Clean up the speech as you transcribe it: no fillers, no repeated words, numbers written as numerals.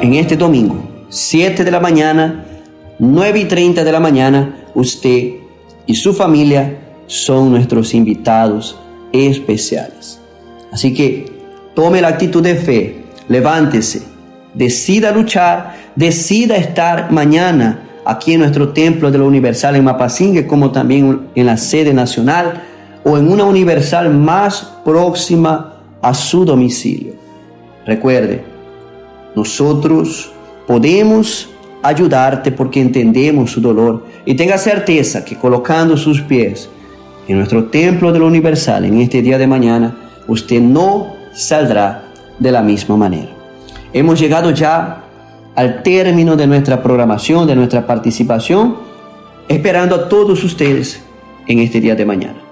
en este domingo, 7 de la mañana, 9:30 de la mañana, usted y su familia son nuestros invitados especiales. Así que tome la actitud de fe, levántese, decida luchar, decida estar mañana aquí en nuestro Templo de la Universal en Mapasingue, como también en la sede nacional o en una Universal más próxima a su domicilio. Recuerde, nosotros podemos ayudarte porque entendemos su dolor, y tenga certeza que colocando sus pies en nuestro Templo de la Universal en este día de mañana, usted no saldrá de la misma manera. Hemos llegado ya al término de nuestra programación, de nuestra participación, esperando a todos ustedes en este día de mañana.